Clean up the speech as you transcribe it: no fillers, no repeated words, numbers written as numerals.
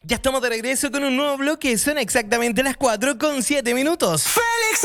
Ya estamos de regreso con un nuevo bloque. Son exactamente las 4:07. ¡Félix!